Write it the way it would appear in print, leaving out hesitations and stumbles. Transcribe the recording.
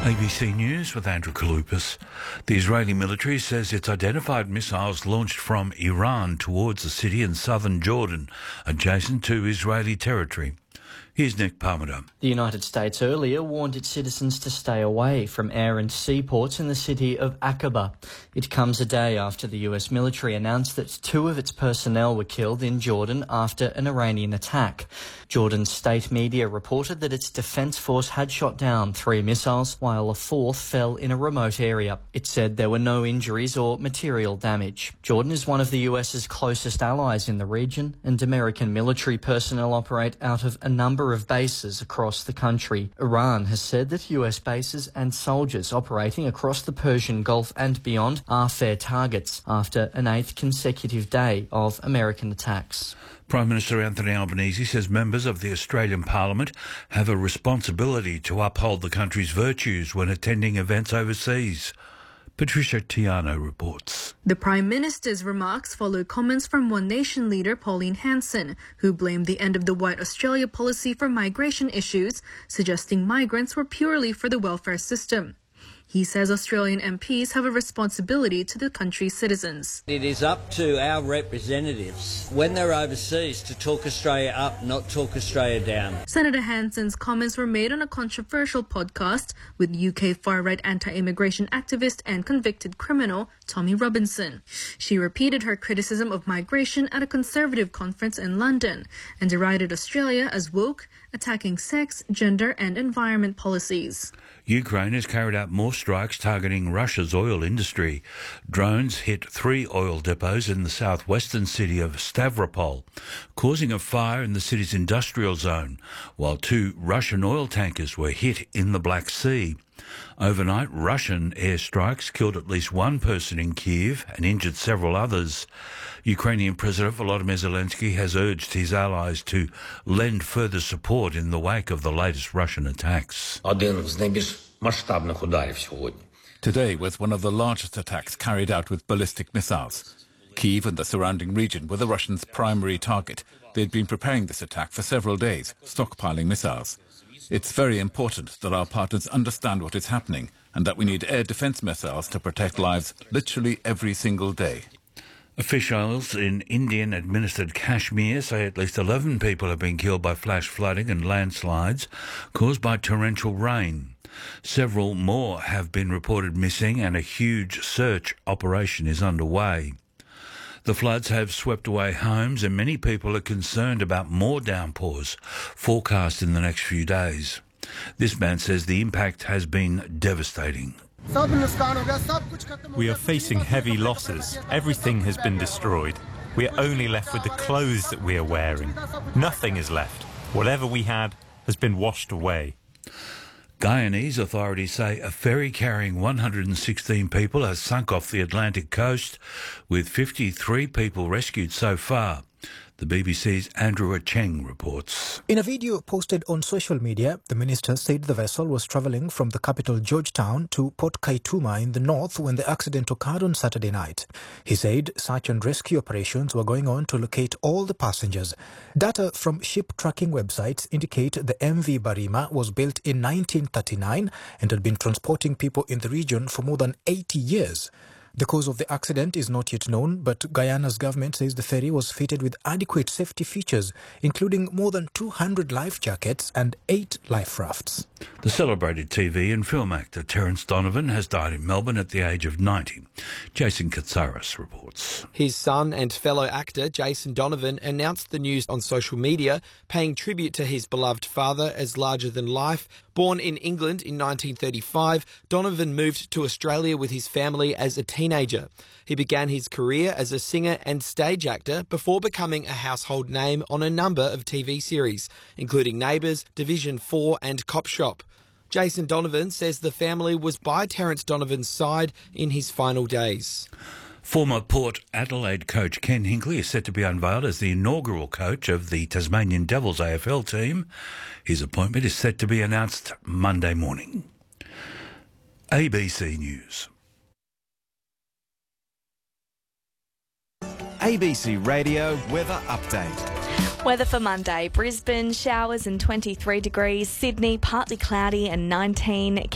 ABC News with Andrew Kaloupas. The Israeli military says it's identified missiles launched from Iran towards a city in southern Jordan, adjacent to Israeli territory. Here's Nick Palmer. The United States earlier warned its citizens to stay away from air and seaports in the city of Aqaba. It comes a day after the US military announced that 2 of its personnel were killed in Jordan after an Iranian attack. Jordan's state media reported that its defence force had shot down 3 missiles, while a 4th fell in a remote area. It said there were no injuries or material damage. Jordan is one of the US's closest allies in the region, and American military personnel operate out of a number of bases across the country. Iran has said that US bases and soldiers operating across the Persian Gulf and beyond are fair targets after an 8th consecutive day of American attacks. Prime Minister Anthony Albanese says members of the Australian Parliament have a responsibility to uphold the country's virtues when attending events overseas. Patricia Tiano reports. The Prime Minister's remarks follow comments from One Nation leader Pauline Hanson, who blamed the end of the White Australia policy for migration issues, suggesting migrants were purely for the welfare system. He says Australian MPs have a responsibility to the country's citizens. It is up to our representatives, when they're overseas, to talk Australia up, not talk Australia down. Senator Hanson's comments were made on a controversial podcast with UK far-right anti-immigration activist and convicted criminal Tommy Robinson. She repeated her criticism of migration at a Conservative conference in London and derided Australia as woke, attacking sex, gender and environment policies. Ukraine has carried out more strikes targeting Russia's oil industry. Drones hit 3 oil depots in the southwestern city of Stavropol, causing a fire in the city's industrial zone, while 2 Russian oil tankers were hit in the Black Sea. Overnight, Russian airstrikes killed at least 1 person in Kyiv and injured several others. Ukrainian President Volodymyr Zelensky has urged his allies to lend further support in the wake of the latest Russian attacks. Today was one of the largest attacks carried out with ballistic missiles. Kyiv and the surrounding region were the Russians' primary target. They'd been preparing this attack for several days, stockpiling missiles. It's very important that our partners understand what is happening and that we need air defence missiles to protect lives literally every single day. Officials in Indian-administered Kashmir say at least 11 people have been killed by flash flooding and landslides caused by torrential rain. Several more have been reported missing and a huge search operation is underway. The floods have swept away homes and many people are concerned about more downpours forecast in the next few days. This man says the impact has been devastating. We are facing heavy losses. Everything has been destroyed. We are only left with the clothes that we are wearing. Nothing is left. Whatever we had has been washed away. Guyanese authorities say a ferry carrying 116 people has sunk off the Atlantic coast, with 53 people rescued so far. The BBC's Andrew Acheng reports. In a video posted on social media, the minister said the vessel was travelling from the capital Georgetown to Port Kaituma in the north when the accident occurred on Saturday night. He said search and rescue operations were going on to locate all the passengers. Data from ship tracking websites indicate the MV Barima was built in 1939 and had been transporting people in the region for more than 80 years. The cause of the accident is not yet known, but Guyana's government says the ferry was fitted with adequate safety features, including more than 200 life jackets and 8 life rafts. The celebrated TV and film actor Terence Donovan has died in Melbourne at the age of 90. Jason Katsaris reports. His son and fellow actor Jason Donovan announced the news on social media, paying tribute to his beloved father as larger than life. Born in England in 1935, Donovan moved to Australia with his family as a teenager. He began his career as a singer and stage actor before becoming a household name on a number of TV series, including Neighbours, Division 4 and Cop Shop. Jason Donovan says the family was by Terence Donovan's side in his final days. Former Port Adelaide coach Ken Hinkley is set to be unveiled as the inaugural coach of the Tasmanian Devils AFL team. His appointment is set to be announced Monday morning. ABC News. ABC Radio Weather Update. Weather for Monday: Brisbane, showers and 23 degrees. Sydney, partly cloudy and 19.